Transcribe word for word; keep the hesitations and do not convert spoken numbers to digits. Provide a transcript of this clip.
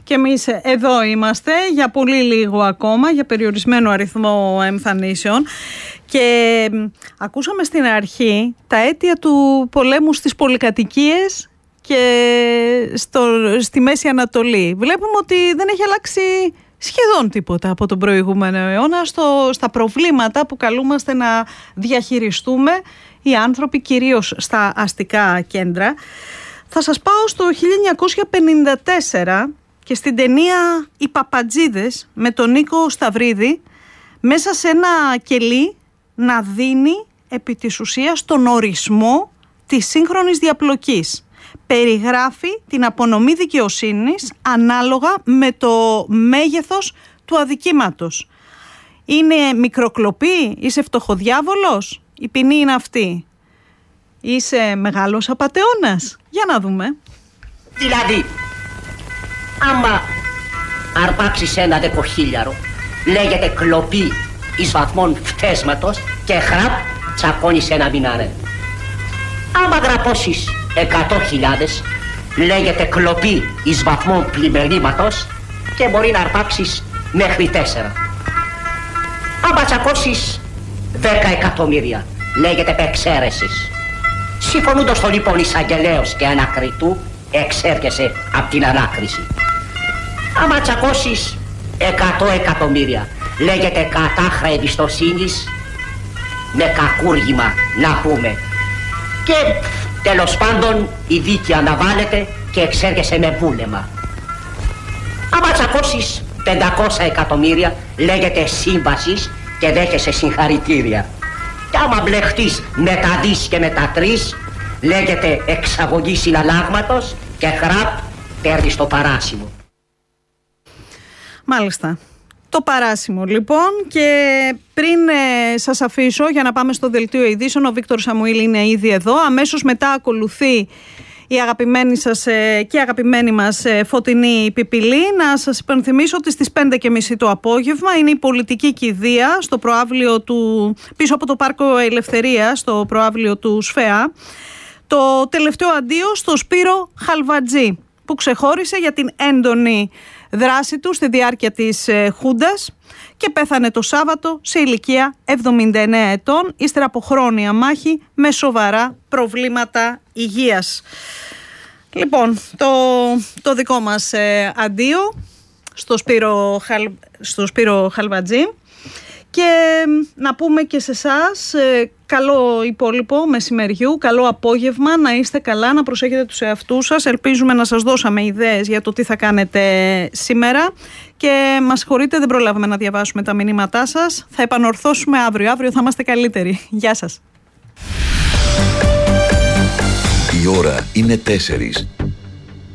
Και εμείς εδώ είμαστε για πολύ λίγο ακόμα, για περιορισμένο αριθμό εμφανίσεων. Και ακούσαμε στην αρχή τα αίτια του πολέμου στις πολυκατοικίες και στο, στη Μέση Ανατολή. Βλέπουμε ότι δεν έχει αλλάξει σχεδόν τίποτα από τον προηγούμενο αιώνα στο, στα προβλήματα που καλούμαστε να διαχειριστούμε οι άνθρωποι, κυρίως στα αστικά κέντρα. Θα σας πάω στο χίλια εννιακόσια πενήντα τέσσερα και στην ταινία «Οι Παπατζίδες» με τον Νίκο Σταυρίδη, μέσα σε ένα κελί να δίνει επί της ουσίας τον ορισμό της σύγχρονης διαπλοκής. Περιγράφει την απονομή δικαιοσύνης ανάλογα με το μέγεθος του αδικήματος. Είναι μικροκλοπή, είσαι φτωχοδιάβολος, η ποινή είναι αυτή. Είσαι μεγάλος απατεώνας. Για να δούμε. Δηλαδή, άμα αρπάξεις ένα δεκοχίλιαρο, λέγεται κλοπή εις βαθμών φτέσματος και χραπ τσακώνεις ένα μηνάρε. Άμα γραπώσεις εκατό χιλιάδες, λέγεται κλοπή εις βαθμών πλημελήματος και μπορεί να αρπάξεις μέχρι τέσσερα. Άμα τσακώσεις δέκα εκατομμύρια, λέγεται επεξαίρεσης. Συμφωνούντος το λοιπόν εισαγγελέος και ανακριτού, εξέρχεσαι από την ανάκριση. Άμα τσακώσεις εκατό εκατομμύρια, λέγεται κατάχρα εμπιστοσύνης με κακούργημα, να πούμε. Και τέλος πάντων η δίκη αναβάλλεται και εξέρχεσαι με βούλεμα. Άμα τσακώσεις πεντακόσια εκατομμύρια, λέγεται σύμβασης και δέχεσαι συγχαρητήρια. Και άμα μπλεχτείς με τα δις και με τα τρεις, λέγεται εξαγωγή συναλλάγματος και χραπ παίρνεις το παράσημο. Μάλιστα. Το παράσημο λοιπόν. Και πριν ε, σας αφήσω για να πάμε στο δελτίο ειδήσεων, ο Βίκτορ Σαμουήλ είναι ήδη εδώ. Αμέσως μετά ακολουθεί η αγαπημένη σας ε, και αγαπημένη μας ε, Φωτεινή Πιπιλή. Να σας υπενθυμίσω ότι στις πέντε και μισή το απόγευμα είναι η πολιτική κηδεία στο προαύλιο του, πίσω από το Πάρκο Ελευθερίας, στο προαύλιο του ΣΦΕΑ. Το τελευταίο αντίο στο Σπύρο Χαλβατζή, που ξεχώρισε για την έντονη δράση του στη διάρκεια της ε, Χούντας και πέθανε το Σάββατο σε ηλικία εβδομήντα εννέα ετών, ύστερα από χρόνια μάχη με σοβαρά προβλήματα υγείας. Λοιπόν, το, το δικό μας ε, αντίο στο Σπύρο, Χαλ, στο Σπύρο Χαλβατζή. Και να πούμε και σε εσάς ε, καλό υπόλοιπο μεσημεριού, καλό απόγευμα, να είστε καλά, να προσέχετε τους εαυτούς σας. Ελπίζουμε να σας δώσαμε ιδέες για το τι θα κάνετε σήμερα και μας συγχωρείτε, δεν προλάβαμε να διαβάσουμε τα μηνύματά σας. Θα επανορθώσουμε αύριο, αύριο θα είμαστε καλύτεροι. Γεια σας. Η ώρα είναι τέσσερις.